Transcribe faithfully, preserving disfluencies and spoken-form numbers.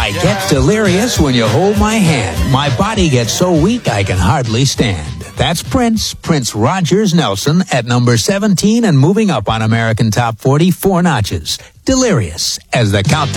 I get delirious when you hold my hand. My body gets so weak I can hardly stand. That's Prince, Prince Rogers Nelson, at number seventeen and moving up on American Top forty, four notches. Delirious, as the countdown